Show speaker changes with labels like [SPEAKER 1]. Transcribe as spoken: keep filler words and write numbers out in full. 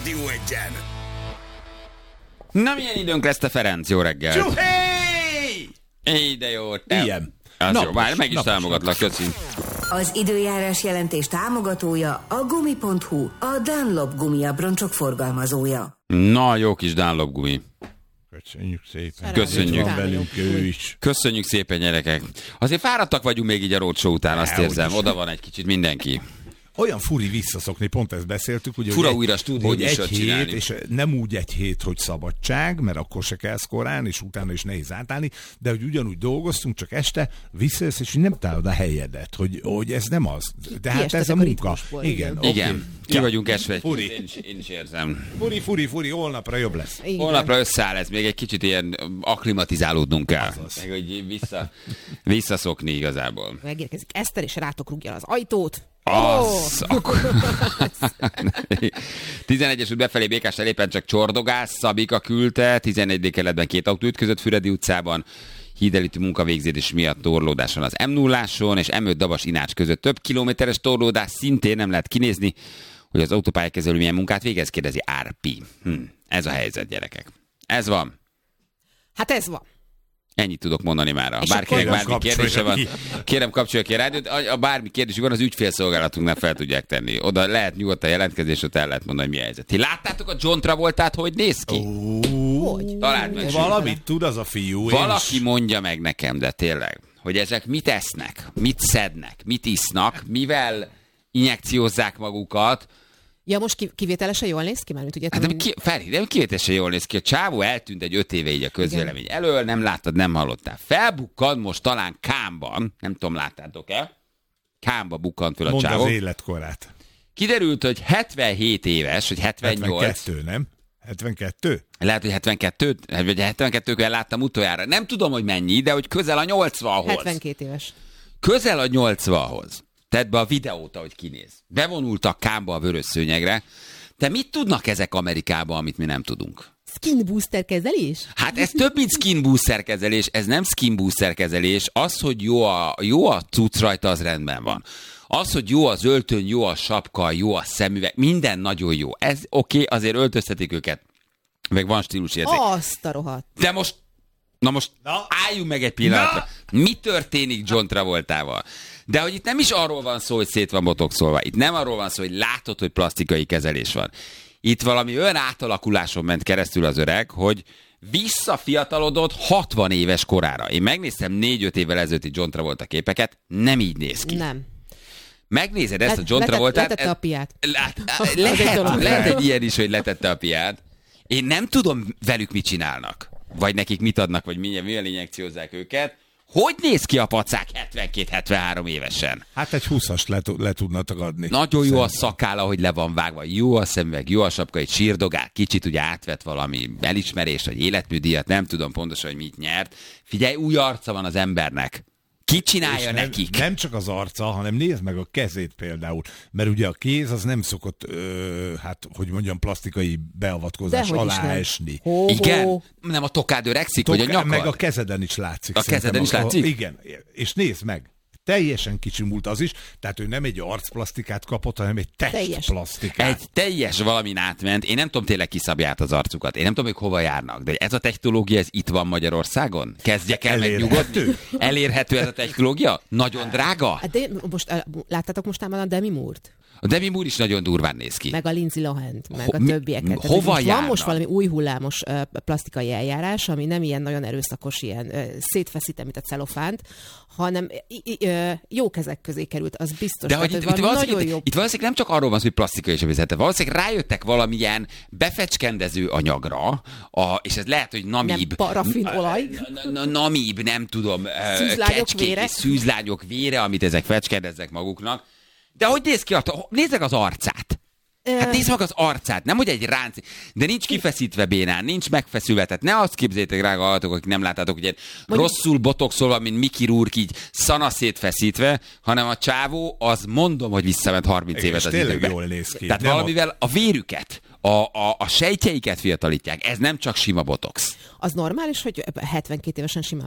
[SPEAKER 1] Rádió Egyen.
[SPEAKER 2] Na, milyen időnk lesz, te Ferenc? Jó reggel.
[SPEAKER 1] Csuhéj!
[SPEAKER 2] Éj, de jó. Te...
[SPEAKER 3] Ilyen.
[SPEAKER 2] Az
[SPEAKER 3] Napos,
[SPEAKER 2] jó, már meg is
[SPEAKER 3] napos,
[SPEAKER 2] támogatlak, köszi.
[SPEAKER 4] Az időjárás jelentés támogatója a gumi pont hu, a Dunlop gumiabroncsok forgalmazója.
[SPEAKER 2] Na, jó kis Dunlop gumi.
[SPEAKER 3] Köszönjük szépen.
[SPEAKER 2] Köszönjük.
[SPEAKER 3] Itt van velünk ő is.
[SPEAKER 2] Köszönjük szépen, gyerekek. Azért fáradtak vagyunk még így a roadshow után, azt
[SPEAKER 3] Ne,
[SPEAKER 2] érzem.
[SPEAKER 3] úgyis.
[SPEAKER 2] Oda van egy kicsit mindenki.
[SPEAKER 3] Olyan furi visszaszokni, pont ezt beszéltük, ugye,
[SPEAKER 2] Fura
[SPEAKER 3] hogy
[SPEAKER 2] újra
[SPEAKER 3] egy,
[SPEAKER 2] stúdió
[SPEAKER 3] hogy
[SPEAKER 2] műsort
[SPEAKER 3] egy hét,
[SPEAKER 2] csinálni.
[SPEAKER 3] és nem úgy egy hét, hogy szabadság, mert akkor se kelsz korán, és utána is nehéz átállni, de hogy ugyanúgy dolgoztunk, csak este visszajössz, és nem találod a helyedet, hogy, hogy ez nem az. Tehát ez a
[SPEAKER 4] a
[SPEAKER 3] munka.
[SPEAKER 4] ritmusból,
[SPEAKER 3] Igen,
[SPEAKER 4] igen.
[SPEAKER 2] Igen,
[SPEAKER 3] okay.
[SPEAKER 2] ki
[SPEAKER 3] Ja.
[SPEAKER 2] vagyunk esve egy
[SPEAKER 3] Furi.
[SPEAKER 2] kicsit, én is, én is érzem.
[SPEAKER 3] Furi, furi, furi, holnapra jobb lesz.
[SPEAKER 4] Igen.
[SPEAKER 2] Holnapra összeáll ez, még egy kicsit ilyen aklimatizálódnunk kell.
[SPEAKER 3] Azaz.
[SPEAKER 2] Meg, hogy vissza, visszaszokni igazából.
[SPEAKER 5] Megérkezik Eszter, és rátok rúgja az ajtót.
[SPEAKER 2] Az, akkor... tizenegyes út befelé Békás elépen csak csordogás, Szabika küldte, tizenegy kerületben két autó ütközött Füredi utcában, hídelítő munkavégzés miatt torlódás van az em nulláson, és em öt Dabas Inács között több kilométeres torlódás, szintén nem lehet kinézni, hogy az autópályakezelő milyen munkát végez, kérdezi Árpi. Hm, ez a helyzet, gyerekek. Ez van.
[SPEAKER 5] Hát ez van.
[SPEAKER 2] Ennyit tudok mondani már.
[SPEAKER 5] És
[SPEAKER 2] Bárkinek
[SPEAKER 5] akkor-
[SPEAKER 2] bármi kérdése van,
[SPEAKER 3] Kapcsolja
[SPEAKER 2] kérem kapcsolja ki a rádiót. A, a bármi kérdésük van, az ügyfélszolgálatunknál fel tudják tenni. Oda lehet nyugodtan jelentkezés, ott el lehet mondani, hogy mi a helyzet. Ti láttátok a John Travoltát, hogy néz ki?
[SPEAKER 5] Hogy?
[SPEAKER 2] Találd meg.
[SPEAKER 3] Valamit tud az a fiú.
[SPEAKER 2] Valaki
[SPEAKER 3] és...
[SPEAKER 2] mondja meg nekem, de tényleg, hogy ezek mit esznek, mit szednek, mit isznak, mivel injekciózzák magukat.
[SPEAKER 5] Ja, most ki- kivételesen jól néz ki? Mármint ugye...
[SPEAKER 2] Hát de ki, Feri, de kivételesen jól néz ki. A csávó eltűnt egy öt éve így a közvélemény elől, nem láttad, nem hallottál. Felbukkant most talán Kámban, nem tudom, láttátok-e? Kámba bukkant föl a
[SPEAKER 3] Mondd
[SPEAKER 2] csávó.
[SPEAKER 3] az életkorát.
[SPEAKER 2] Kiderült, hogy hetvenhét éves, vagy hetvennyolc.
[SPEAKER 3] hetvenkettő, nem? hetvenkettő?
[SPEAKER 2] Lehet, hogy hetvenkettő, vagy hetvenkettőkor láttam utoljára. Nem tudom, hogy mennyi, de hogy közel a nyolcvanhoz.
[SPEAKER 5] hetvenkét éves.
[SPEAKER 2] Közel a nyolcvanhoz. Tedd be a videót, ahogy kinéz. Bevonultak Kámba a vörös szőnyegre. De mit tudnak ezek Amerikában, amit mi nem tudunk?
[SPEAKER 5] Skin booster kezelés?
[SPEAKER 2] Hát ez több, mint skin booster kezelés, ez nem skin booster kezelés. Az, hogy jó a, jó a cucc rajta, az rendben van. Az, hogy jó az öltöny, jó a sapka, jó a szemüveg, minden nagyon jó. Ez oké, okay, azért öltöztetik őket. Meg van stílusérzék.
[SPEAKER 5] Azt a rohadt.
[SPEAKER 2] De most, na most
[SPEAKER 3] Na.
[SPEAKER 2] álljunk meg egy pillanatra. Mi történik John Travoltával? De hogy itt nem is arról van szó, hogy szét van botoxolva. Itt nem arról van szó, hogy látod, hogy plastikai kezelés van. Itt valami olyan átalakuláson ment keresztül az öreg, hogy visszafiatalodott hatvan éves korára. Én megnéztem négy-öt évvel ezelőtti John Travolta képeket, nem így néz ki.
[SPEAKER 5] Nem.
[SPEAKER 2] Megnézed ezt
[SPEAKER 5] Let-
[SPEAKER 2] a John
[SPEAKER 5] letett-
[SPEAKER 2] Travoltát...
[SPEAKER 5] letette a piát.
[SPEAKER 2] Lát,
[SPEAKER 5] Az egy
[SPEAKER 2] lehet,
[SPEAKER 5] dolog.
[SPEAKER 2] lehet egy ilyen is, hogy letette a piát. Én nem tudom velük mit csinálnak. Vagy nekik mit adnak, vagy milyen, milyen injekciózzák őket. Hogy néz ki a pacák hetvenkét-hetvenhárom évesen?
[SPEAKER 3] Hát egy húszast le, le tudnatok adni.
[SPEAKER 2] Nagyon jó a szakála, hogy le van vágva, jó a szemüveg, jó a sapka, egy sírdogál, kicsit ugye átvett valami elismerést, vagy életműdíjat, nem tudom pontosan, hogy mit nyert. Figyelj, új arca van az embernek. Ki csinálja
[SPEAKER 3] nem,
[SPEAKER 2] nekik?
[SPEAKER 3] nem csak az arca, hanem nézd meg a kezét például. Mert ugye a kéz az nem szokott, ö, hát hogy mondjam, plastikai beavatkozás
[SPEAKER 5] Dehogy is
[SPEAKER 3] alá
[SPEAKER 5] nem.
[SPEAKER 3] esni.
[SPEAKER 5] Ho, ho.
[SPEAKER 2] Igen? Nem a tokád öregszik, vagy a
[SPEAKER 3] Tok-
[SPEAKER 2] nyakad?
[SPEAKER 3] Meg a kezeden is látszik.
[SPEAKER 2] A kezeden
[SPEAKER 3] szerintem.
[SPEAKER 2] is látszik?
[SPEAKER 3] A, igen, és nézd meg. Teljesen kicsimult az is, tehát ő nem egy arcplasztikát kapott, hanem egy
[SPEAKER 5] Teljes.
[SPEAKER 3] testplasztikát.
[SPEAKER 2] Egy teljes valamin átment. Én nem tudom tényleg kiszabját az arcukat. Én nem tudom, hogy hova járnak. De ez a technológia, ez itt van Magyarországon? Kezdjek el
[SPEAKER 3] Elérhető.
[SPEAKER 2] megnyugodni? Elérhető ez a technológia? Nagyon drága?
[SPEAKER 5] Hát de most, uh, láttátok mostában a Demi Moore-t?
[SPEAKER 2] A Demi Moore is nagyon durván néz ki.
[SPEAKER 5] Meg a Lindsay Lohan-t, meg
[SPEAKER 2] Ho-
[SPEAKER 5] a
[SPEAKER 2] mi-
[SPEAKER 5] többieket. Tehát,
[SPEAKER 2] hova
[SPEAKER 5] most van
[SPEAKER 2] járnak?
[SPEAKER 5] most valami új hullámos uh, plastikai eljárás, ami nem ilyen nagyon erőszakos, ilyen uh, szétfeszítem, mint a celofánt, hanem i- i- uh, jó kezek közé került, az biztos.
[SPEAKER 2] De hogy
[SPEAKER 5] Tehát,
[SPEAKER 2] itt,
[SPEAKER 5] hogy
[SPEAKER 2] itt,
[SPEAKER 5] valami
[SPEAKER 2] valószínűleg,
[SPEAKER 5] nagyon
[SPEAKER 2] itt,
[SPEAKER 5] jó.
[SPEAKER 2] itt valószínűleg nem csak arról van szó, hogy plastikai és a vizet, valószínűleg rájöttek valamilyen befecskendező anyagra, a, és ez lehet, hogy
[SPEAKER 5] Nem
[SPEAKER 2] namíb.
[SPEAKER 5] parafinolaj.
[SPEAKER 2] Na- na- Namíb, nem tudom, ö,
[SPEAKER 5] Szűzlányok
[SPEAKER 2] kecskék
[SPEAKER 5] vére.
[SPEAKER 2] és szűzlányok vére, amit ezek fecskendezzek maguknak. De hogy néz ki? a- Nézzek az arcát. Hát nézd meg az arcát, nem hogy egy ránc, de nincs kifeszítve bénán, nincs megfeszülve, tehát ne azt képzeljétek, drága hallgatók, akik nem láttátok, hogy egy
[SPEAKER 5] Mondjuk-
[SPEAKER 2] rosszul botoxolva, mint Mickey Rourke, így szana szétfeszítve, hanem a csávó, az mondom, hogy visszament harminc
[SPEAKER 3] Igen,
[SPEAKER 2] évet
[SPEAKER 3] és
[SPEAKER 2] az
[SPEAKER 3] tényleg
[SPEAKER 2] időben.
[SPEAKER 3] jól néz ki.
[SPEAKER 2] Tehát
[SPEAKER 3] Nem
[SPEAKER 2] valamivel a vérüket, a, a, a sejtjeiket fiatalítják. Ez nem csak sima botox.
[SPEAKER 5] Az normális, hogy hetvenkét évesen simán